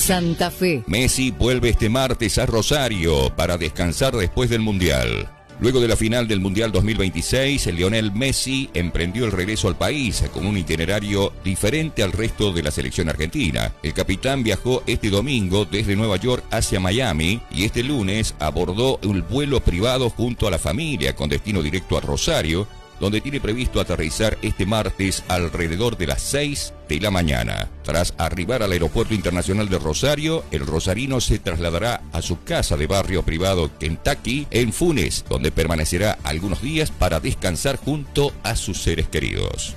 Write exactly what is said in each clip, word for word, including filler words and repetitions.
Santa Fe. Messi vuelve este martes a Rosario para descansar después del Mundial. Luego de la final del Mundial dos mil veintiséis, Lionel Messi emprendió el regreso al país con un itinerario diferente al resto de la selección argentina. El capitán viajó este domingo desde Nueva York hacia Miami y este lunes abordó el vuelo privado junto a la familia con destino directo a Rosario, donde tiene previsto aterrizar este martes alrededor de las seis de la mañana. Tras arribar al Aeropuerto Internacional de Rosario, el rosarino se trasladará a su casa de barrio privado Kentucky en Funes, donde permanecerá algunos días para descansar junto a sus seres queridos.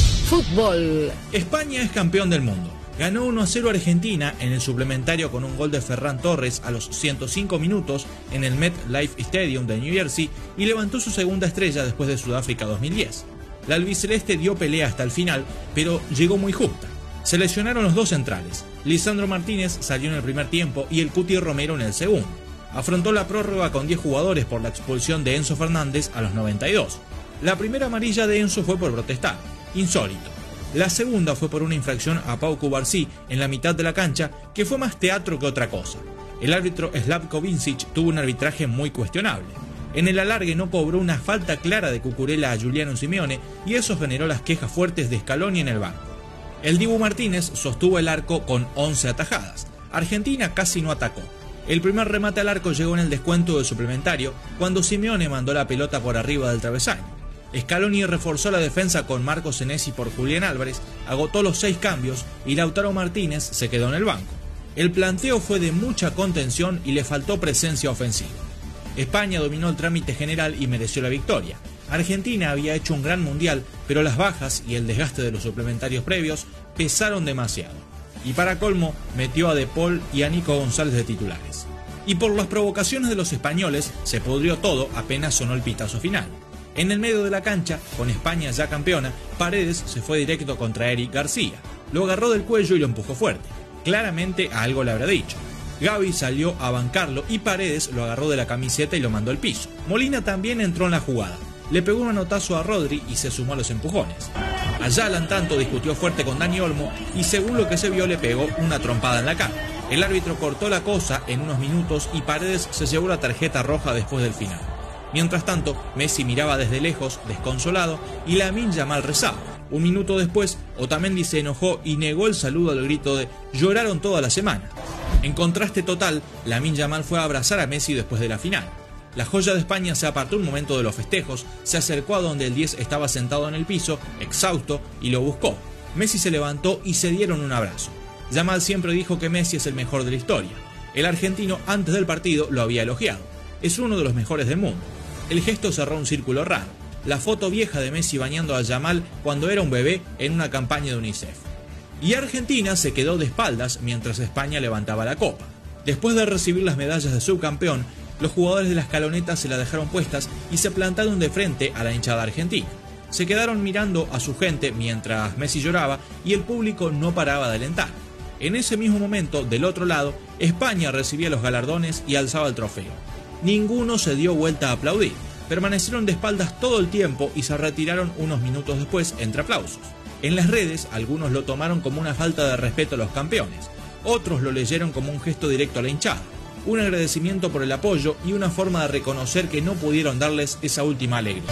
Fútbol. España es campeón del mundo. Ganó uno a cero a Argentina en el suplementario con un gol de Ferran Torres a los ciento cinco minutos en el MetLife Stadium de New Jersey y levantó su segunda estrella después de Sudáfrica dos mil diez. La albiceleste dio pelea hasta el final, pero llegó muy justa. Se lesionaron los dos centrales. Lisandro Martínez salió en el primer tiempo y el Cuti Romero en el segundo. Afrontó la prórroga con diez jugadores por la expulsión de Enzo Fernández a los noventa y dos. La primera amarilla de Enzo fue por protestar. Insólito. La segunda fue por una infracción a Pau Cubarsí en la mitad de la cancha, que fue más teatro que otra cosa. El árbitro Slavko Vincic tuvo un arbitraje muy cuestionable. En el alargue no cobró una falta clara de Cucurella a Giuliano Simeone y eso generó las quejas fuertes de Scaloni en el banco. El Dibu Martínez sostuvo el arco con once atajadas. Argentina casi no atacó. El primer remate al arco llegó en el descuento del suplementario, cuando Simeone mandó la pelota por arriba del travesaño. Scaloni reforzó la defensa con Marco Senesi por Julián Álvarez, agotó los seis cambios y Lautaro Martínez se quedó en el banco. El planteo fue de mucha contención y le faltó presencia ofensiva. España dominó el trámite general y mereció la victoria. Argentina había hecho un gran mundial, pero las bajas y el desgaste de los suplementarios previos pesaron demasiado. Y para colmo, metió a De Paul y a Nico González de titulares. Y por las provocaciones de los españoles, se pudrió todo apenas sonó el pitazo final. En el medio de la cancha, con España ya campeona, Paredes se fue directo contra Eric García. Lo agarró del cuello y lo empujó fuerte. Claramente a algo le habrá dicho. Gavi salió a bancarlo y Paredes lo agarró de la camiseta y lo mandó al piso. Molina también entró en la jugada. Le pegó un manotazo a Rodri y se sumó a los empujones. Ayala, en tanto, discutió fuerte con Dani Olmo y según lo que se vio le pegó una trompada en la cara. El árbitro cortó la cosa en unos minutos y Paredes se llevó la tarjeta roja después del final. Mientras tanto, Messi miraba desde lejos, desconsolado, y Lamine Yamal rezaba. Un minuto después, Otamendi se enojó y negó el saludo al grito de «lloraron toda la semana». En contraste total, Lamine Yamal fue a abrazar a Messi después de la final. La joya de España se apartó un momento de los festejos, se acercó a donde el diez estaba sentado en el piso, exhausto, y lo buscó. Messi se levantó y se dieron un abrazo. Yamal siempre dijo que Messi es el mejor de la historia. El argentino antes del partido lo había elogiado. Es uno de los mejores del mundo. El gesto cerró un círculo raro. La foto vieja de Messi bañando a Yamal cuando era un bebé en una campaña de UNICEF. Y Argentina se quedó de espaldas mientras España levantaba la copa. Después de recibir las medallas de subcampeón, los jugadores de la escaloneta se la dejaron puestas y se plantaron de frente a la hinchada argentina. Se quedaron mirando a su gente mientras Messi lloraba y el público no paraba de alentar. En ese mismo momento, del otro lado, España recibía los galardones y alzaba el trofeo. Ninguno se dio vuelta a aplaudir. Permanecieron de espaldas todo el tiempo y se retiraron unos minutos después entre aplausos. En las redes, algunos lo tomaron como una falta de respeto a los campeones. Otros lo leyeron como un gesto directo a la hinchada. Un agradecimiento por el apoyo y una forma de reconocer que no pudieron darles esa última alegría.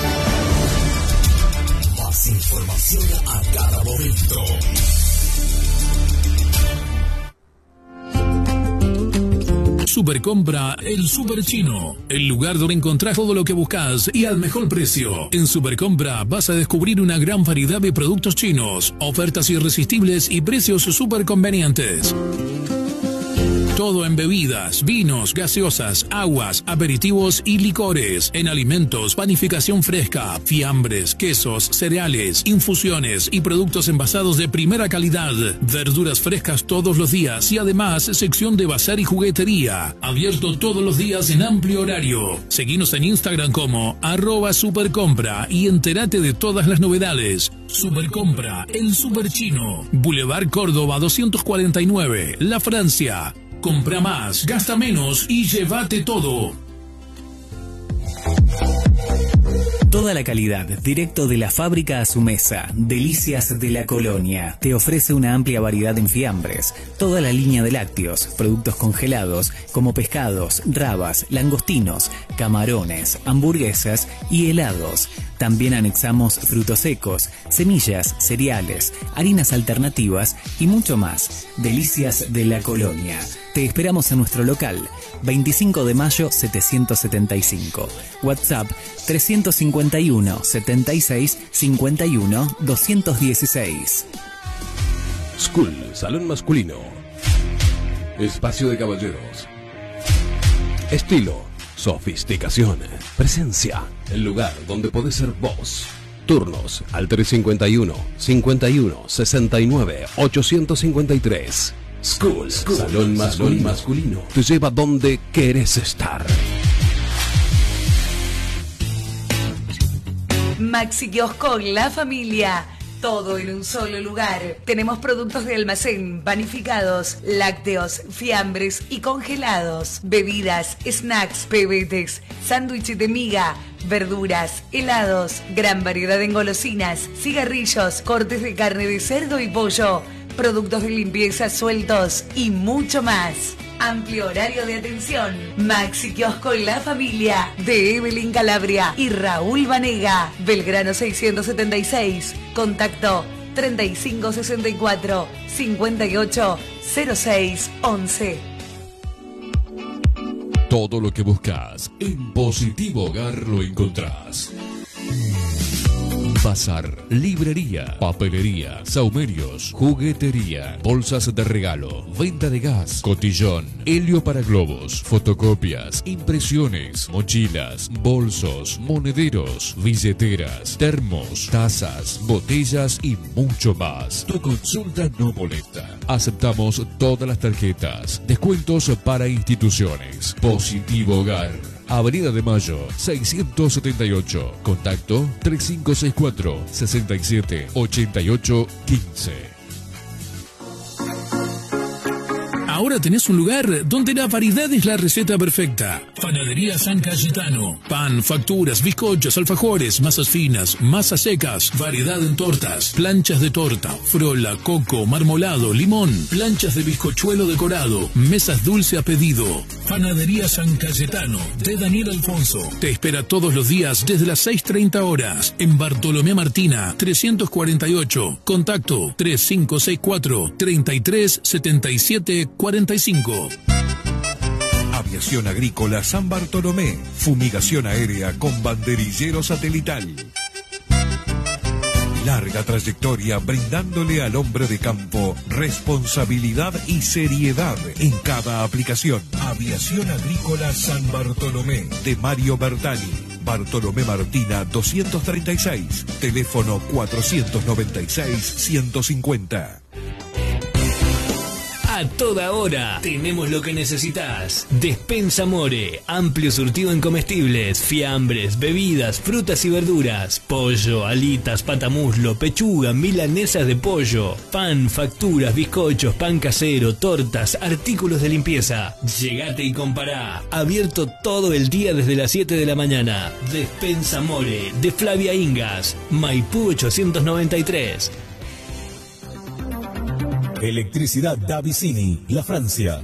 Más información a cada momento. Supercompra El Super Chino, el lugar donde encontrás todo lo que buscas y al mejor precio. En Supercompra vas a descubrir una gran variedad de productos chinos, ofertas irresistibles y precios súper convenientes. Todo en bebidas, vinos, gaseosas, aguas, aperitivos y licores. En alimentos, panificación fresca, fiambres, quesos, cereales, infusiones y productos envasados de primera calidad. Verduras frescas todos los días y además sección de bazar y juguetería. Abierto todos los días en amplio horario. Seguinos en Instagram como arroba supercompra y entérate de todas las novedades. Supercompra, el Super Chino. Boulevard Córdoba doscientos cuarenta y nueve, La Francia. Compra más, gasta menos y llévate todo. Toda la calidad, directo de la fábrica a su mesa. Delicias de la Colonia. Te ofrece una amplia variedad en fiambres, toda la línea de lácteos, productos congelados como pescados, rabas, langostinos, camarones, hamburguesas y helados. También anexamos frutos secos, semillas, cereales, harinas alternativas y mucho más. Delicias de la Colonia. Te esperamos en nuestro local, veinticinco de mayo setecientos setenta y cinco. WhatsApp trescientos cincuenta y uno, setenta y seis, cincuenta y uno, doscientos dieciséis. School, salón masculino. Espacio de caballeros. Estilo, sofisticación, presencia. El lugar donde podés ser vos. Turnos al trescientos cincuenta y uno, cincuenta y uno, sesenta y nueve, ochocientos cincuenta y tres. School, School, salón masculino. masculino, te lleva donde querés estar. Maxi Kiosco, la familia. Todo en un solo lugar. Tenemos productos de almacén, panificados, lácteos, fiambres y congelados. Bebidas, snacks, pebetes, sándwiches de miga, verduras, helados, gran variedad de engolosinas, cigarrillos, cortes de carne de cerdo y pollo, productos de limpieza sueltos y mucho más. Amplio horario de atención. Maxi Kiosco La Familia de Evelyn Calabria y Raúl Vanega. Belgrano seiscientos setenta y seis. Contacto treinta y cinco sesenta y cuatro, cincuenta y ocho, cero seis once. Todo lo que buscas en Positivo Hogar lo encontrás. Bazar, librería, papelería, saumerios, juguetería, bolsas de regalo, venta de gas, cotillón, helio para globos, fotocopias, impresiones, mochilas, bolsos, monederos, billeteras, termos, tazas, botellas y mucho más. Tu consulta no molesta. Aceptamos todas las tarjetas. Descuentos para instituciones. Positivo Hogar. Avenida de Mayo, seiscientos setenta y ocho. Contacto tres cinco seis cuatro, sesenta y siete, ochenta y ocho, quince. Ahora tenés un lugar donde la variedad es la receta perfecta. Panadería San Cayetano. Pan, facturas, bizcochos, alfajores, masas finas, masas secas, variedad en tortas, planchas de torta, frola, coco, marmolado, limón, planchas de bizcochuelo decorado, mesas dulce a pedido. Panadería San Cayetano de Daniel Alfonso. Te espera todos los días desde las seis treinta horas en Bartolomé Martina, trescientos cuarenta y ocho. Contacto tres cinco seis cuatro, treinta y tres, setenta y siete, cuarenta y cinco. Aviación Agrícola San Bartolomé. Fumigación aérea con banderillero satelital. Larga trayectoria brindándole al hombre de campo responsabilidad y seriedad en cada aplicación. Aviación Agrícola San Bartolomé de Mario Bertani. Bartolomé Martina doscientos treinta y seis. Teléfono cuatrocientos noventa y seis, ciento cincuenta. A toda hora tenemos lo que necesitas. Despensa More, amplio surtido en comestibles, fiambres, bebidas, frutas y verduras, pollo, alitas, patamuslo, pechuga, milanesas de pollo, pan, facturas, bizcochos, pan casero, tortas, artículos de limpieza. Llegate y compará. Abierto todo el día desde las siete de la mañana. Despensa More, de Flavia Ingas, Maipú ochocientos noventa y tres. Electricidad Davicini, La Francia.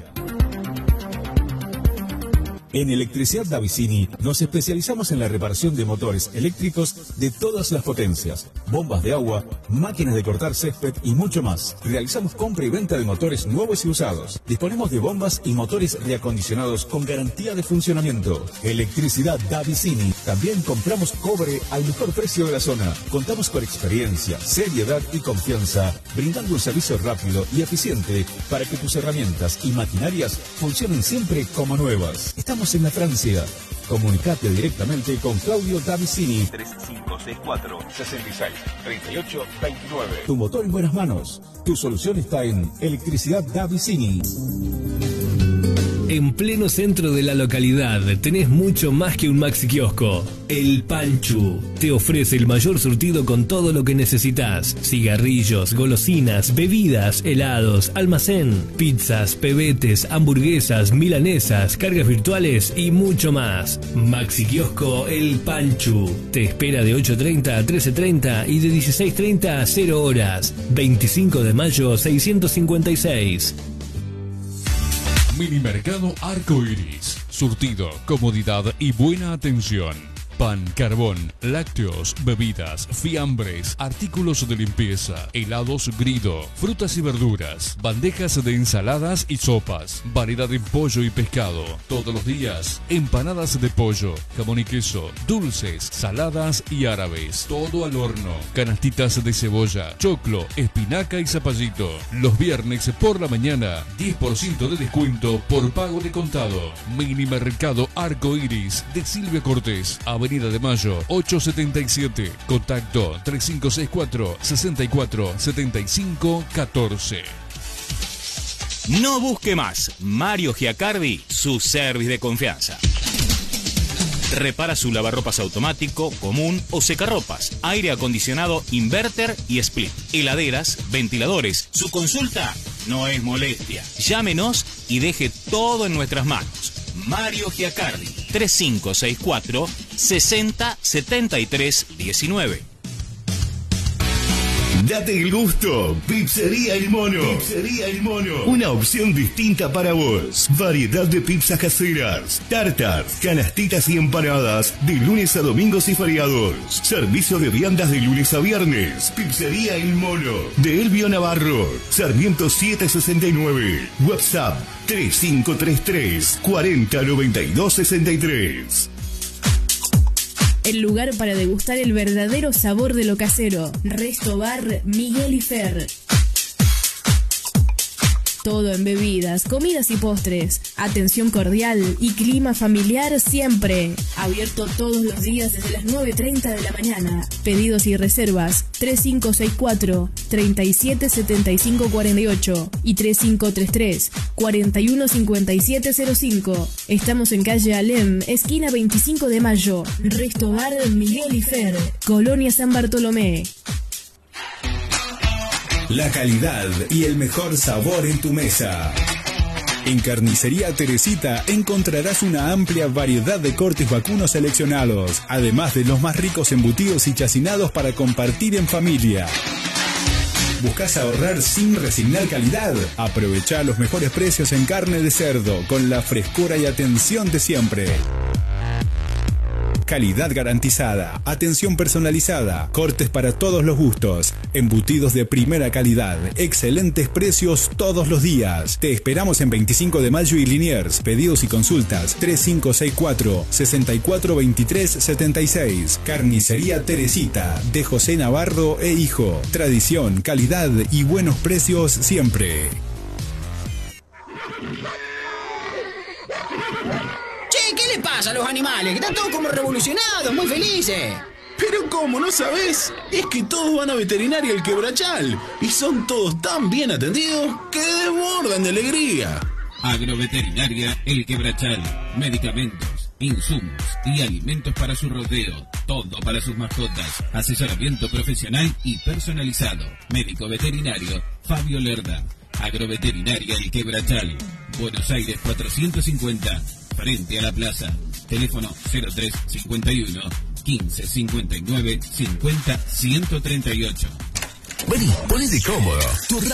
En Electricidad Davicini nos especializamos en la reparación de motores eléctricos de todas las potencias, bombas de agua, máquinas de cortar césped y mucho más. Realizamos compra y venta de motores nuevos y usados. Disponemos de bombas y motores reacondicionados con garantía de funcionamiento. Electricidad Davicini. También compramos cobre al mejor precio de la zona. Contamos con experiencia, seriedad y confianza, brindando un servicio rápido y eficiente para que tus herramientas y maquinarias funcionen siempre como nuevas. Estamos en la Francia. Comunicate directamente con Claudio Davicini. tres cinco seis cuatro, sesenta y seis, treinta y ocho, veintinueve. Tu motor en buenas manos. Tu solución está en Electricidad Davicini. En pleno centro de la localidad tenés mucho más que un maxi kiosco. El Panchu te ofrece el mayor surtido con todo lo que necesitas: cigarrillos, golosinas, bebidas, helados, almacén, pizzas, pebetes, hamburguesas, milanesas, cargas virtuales y mucho más. Maxi kiosco El Panchu te espera de ocho treinta a trece treinta y de dieciséis treinta a cero horas. veinticinco de mayo seiscientos cincuenta y seis. Minimercado Arco Iris. Surtido, comodidad y buena atención. Pan, carbón, lácteos, bebidas, fiambres, artículos de limpieza, helados Grido, frutas y verduras, bandejas de ensaladas y sopas, variedad de pollo y pescado. Todos los días, empanadas de pollo, jamón y queso, dulces, saladas y árabes. Todo al horno. Canastitas de cebolla, choclo, espinaca y zapallito. Los viernes por la mañana, diez por ciento de descuento por pago de contado. Minimercado Arco Iris de Silvia Cortés, Avenida de Mayo, ochocientos setenta y siete. Contacto tres cinco seis cuatro, sesenta y cuatro, setenta y cinco, catorce. No busque más. Mario Giacardi, su service de confianza. Repara su lavarropas automático, común o secarropas, aire acondicionado, inverter y split, heladeras, ventiladores. Su consulta no es molestia. Llámenos y deje todo en nuestras manos. Mario Giacardi, tres cinco seis cuatro, sesenta, setenta y tres, diecinueve. Date el gusto. Pizzería El Mono. Pizzería El Mono. Una opción distinta para vos. Variedad de pizzas caseras, tartas, canastitas y empanadas de lunes a domingos y feriados. Servicio de viandas de lunes a viernes. Pizzería El Mono. De Elvio Navarro. Sarmiento setecientos sesenta y nueve. WhatsApp tres cinco tres tres, cuarenta, noventa y dos, sesenta y tres. El lugar para degustar el verdadero sabor de lo casero. Resto Bar Miguel y Fer. Todo en bebidas, comidas y postres. Atención cordial y clima familiar siempre. Abierto todos los días desde las nueve treinta de la mañana. Pedidos y reservas tres cinco seis cuatro, treinta y siete, setenta y cinco cuarenta y ocho y tres cinco tres tres, cuarenta y uno cincuenta y siete cero cinco. Estamos en calle Alem, esquina veinticinco de mayo. Resto Bar Miguel y Fer, Colonia San Bartolomé. La calidad y el mejor sabor en tu mesa. En Carnicería Teresita encontrarás una amplia variedad de cortes vacunos seleccionados, además de los más ricos embutidos y chacinados para compartir en familia. ¿Buscas ahorrar sin resignar calidad? Aprovecha los mejores precios en carne de cerdo, con la frescura y atención de siempre. Calidad garantizada, atención personalizada, cortes para todos los gustos, embutidos de primera calidad, excelentes precios todos los días. Te esperamos en veinticinco de mayo y Liniers. Pedidos y consultas tres cinco seis cuatro, sesenta y cuatro veintitrés setenta y seis. Carnicería Teresita, de José Navarro e Hijo. Tradición, calidad y buenos precios siempre. ¿Qué le pasa a los animales? Que están todos como revolucionados, muy felices. Pero ¿cómo? ¿No sabés? Es que todos van a Veterinaria El Quebrachal y son todos tan bien atendidos que desbordan de alegría. Agroveterinaria El Quebrachal. Medicamentos, insumos y alimentos para su rodeo. Todo para sus mascotas. Asesoramiento profesional y personalizado. Médico veterinario Fabio Lerda. Agroveterinaria El Quebrachal. Buenos Aires cuatrocientos cincuenta. Frente a la plaza. Teléfono cero tres cincuenta y uno, quince cincuenta y nueve, cincuenta, ciento treinta y ocho. Vení, ponete cómodo. Tu